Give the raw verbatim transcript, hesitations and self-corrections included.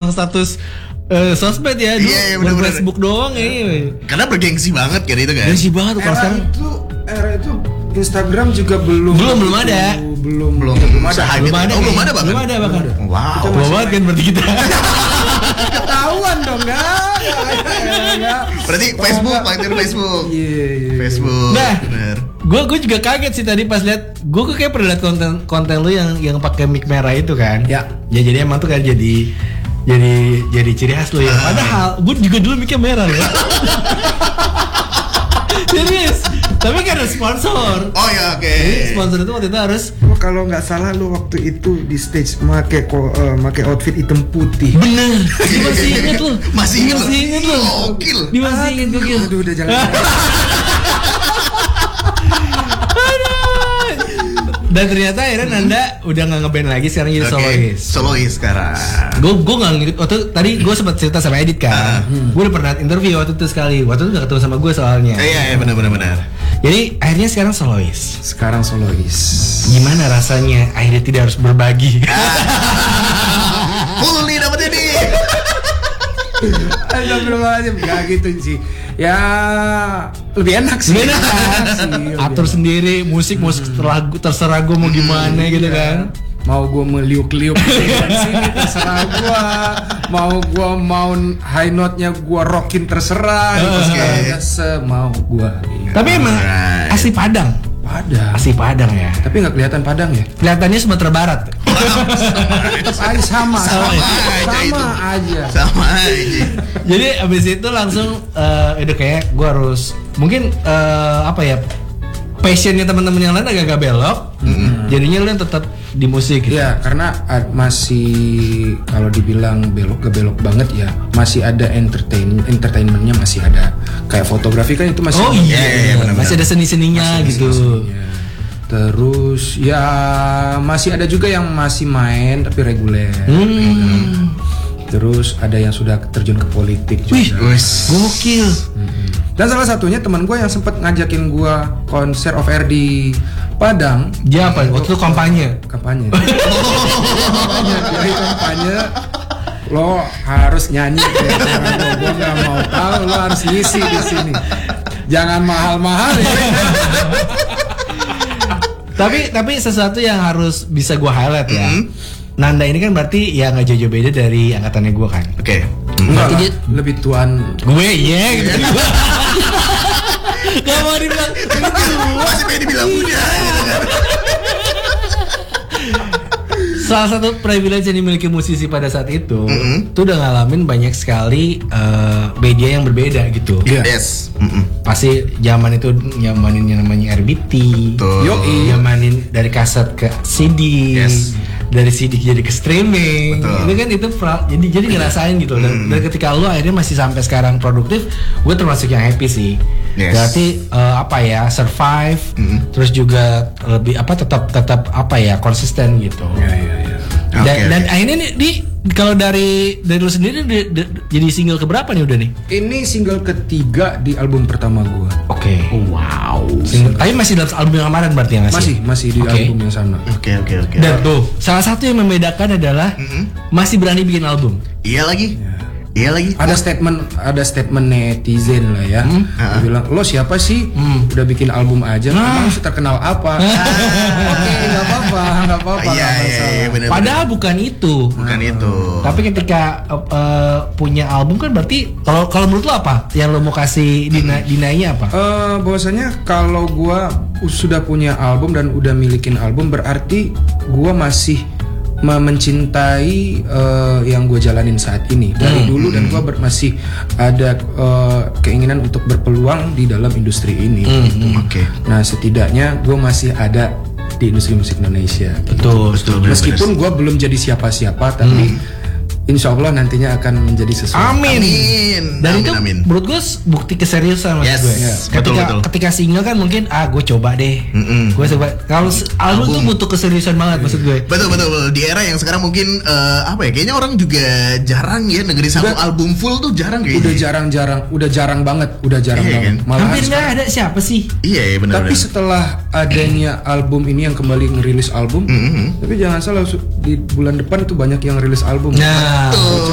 pasang status uh, sosmed ya, dulu Iya, iya, buat bener-bener. Facebook doang ya. Karena bergengsi banget kan itu kan. Gengsi banget tuh kalau Era sekarang. itu era itu Instagram juga belum Belum, belum itu, ada. belum Belum belum ada. se-hype Belum itu. ada, Oh, belum kayaknya. ada bahkan. Belum ada bahkan. Wow. Kita Tua banget kan berarti kita. Ketahuan dong enggak? Enggak. Berarti Facebook, pakai Facebook. Iya, iya. Facebook. Nah, bener. gue gue juga kaget sih tadi pas lihat. Gue kok kayak pernah lihat konten konten lu yang yang pakai mic merah itu kan. Ya. Ya jadi emang tuh kan jadi jadi jadi ciri khas lu ya. Padahal gue juga dulu mic merah loh. Serius. Tapi karena sponsor. Oh ya, oke. Jadi sponsor itu waktu itu harus. Oh, kalau nggak salah lu waktu itu di stage make ko, uh, make outfit hitam putih. Bener. Dia masih inget lu. Masih inget Masih lu? inget lu. Gokil. Dia masih inget gokil. Aduh, udah jangan. Dan ternyata akhirnya Nanda udah nggak ngeband lagi, sekarang jadi Oke, solois. solois sekarang. Gue gue nggak ngikut. Waktu tadi gue sempat cerita sama Edit kan. Gue udah pernah interview waktu itu sekali. Waktu itu nggak ketemu sama gue soalnya. Eh, Iya, iya, benar benar benar. Jadi akhirnya sekarang solois. Sekarang solois. Gimana rasanya akhirnya tidak harus berbagi? Full nih dapetnya nih. Astagfirullahaladzim, gak gitu sih. Ya lebih enak sih. Lebih enak kan? sih, lebih Atur enak. sendiri, musik musik terserah, terserah gue mau gimana gitu Iya. kan. Mau gue meliuk-liuk di sini terserah gue. Mau gue mau high note-nya gue rockin terserah. Oke. Okay. Semau gue. Tapi emang Alright. asli Padang, Padang. asli Padang ya. Tapi nggak kelihatan Padang ya? Kelihatannya Sumatera Barat. Tetap aja sama, Sama sama, aja sama itu. aja. Sama aja. Jadi abis itu langsung eh udah kayak gue harus mungkin eh, apa ya, passionnya teman-teman yang lain agak-agak belok. Jadinya lu yang tetap di musik gitu. Iya, karena uh, masih kalau dibilang belok ke belok banget ya, masih ada entertain entertainmentnya masih ada. Kayak fotografi kan itu masih Oh Iya, iya, iya, iya, benar-benar. masih ada seni-seninya gitu. seni-seninya. Terus ya masih ada juga yang masih main tapi reguler. Hmm. Terus ada yang sudah terjun ke politik juga. Wih, Wes. gokil. Dan salah satunya teman gue yang sempat ngajakin gue konser off air di Padang. Dia apa? Waktu itu kampanye. Kampanye. kampanye. Jadi kampanye lo harus nyanyi. Gue nggak mau tahu, lo harus ngisi di sini. Jangan mahal-mahal ya. Tapi tapi sesuatu yang harus bisa gue highlight ya. Hmm. Nanda ini kan berarti ya nggak jauh-jauh beda dari angkatannya gue kan. Oke. Enggak Berarti lah, dia- lebih tuan. Gue iya gitu. Gak mau dibilang Masih pengen dibilang muda. gitu kan. salah satu privilege yang dimiliki musisi pada saat itu, Mm-hmm. tuh udah ngalamin banyak sekali eh, media yang berbeda gitu. Iya. Yes. Mm-mm. Pasti zaman itu nyamanin yang namanya R B T, Betul. Yoi. nyamanin dari kaset ke C D, Yes. dari C D jadi ke streaming. Betul. Itu kan itu pra- jadi jadi ngerasain gitu. Dan, dan ketika lu akhirnya masih sampai sekarang produktif, gue termasuk yang happy sih. Yes. Berarti eh, apa ya, survive, terus juga lebih apa tetap tetap apa ya, konsisten gitu. Ya, ya, ya. Dan, Oke, dan oke. akhirnya nih, di kalau dari dari lu sendiri di- di- jadi single keberapa nih udah nih? Ini single ketiga di album pertama gue. Oke. Wow. Single, tapi masih dalam album yang kemarin berarti ya nggak sih? Masih, masih di Oke. album yang sana. Oke oke oke. Dan tuh salah satu yang membedakan adalah masih berani bikin album. Iya lagi. Iya lagi. Ada statement, ada statement netizen lah ya. Dia bilang, lo siapa sih? Udah bikin album aja. Emang sih terkenal apa? Oke, nggak apa-apa, nggak apa-apa. Iya nggak iya masalah. iya benar. Padahal bukan itu. Bukan itu. Tapi ketika uh, uh, punya album kan berarti kalau kalau menurut lo apa? Yang lo mau kasih dina, dinainya apa? Eh, bahwasanya kalau gua sudah punya album dan udah milikin album berarti gua masih me- mencintai eh, yang gue jalanin saat ini dari dulu dan gue masih ada eh, keinginan untuk berpeluang di dalam industri ini. gitu. Oke. Nah setidaknya gue masih ada di industri musik Indonesia. gitu. Betul, betul. Meskipun gue belum jadi siapa-siapa, tapi insya Allah nantinya akan menjadi sesuatu. Amin. Amin. Dan Amin, itu amin. menurut gue bukti keseriusan maksud Yes, gue. yes. Ketika Betul, betul. ketika single kan mungkin ah gue coba deh. Mm-mm. Gue coba. Kalau s- album, tuh butuh keseriusan banget maksud gue. Betul betul betul. Di era yang sekarang mungkin eh, apa ya? Kayaknya orang juga jarang ya negeri satu Udah- album full tuh jarang kayaknya. Udah jarang-jarang, udah jarang banget, udah jarang Iya, banget. kan? Malahan Hampir nggak sekarang- ada siapa sih? Iya iya benar. Tapi benar. setelah adanya album ini yang kembali ngerilis album, Mhm. tapi jangan salah su- di bulan depan itu banyak yang rilis album. Nah, Betul.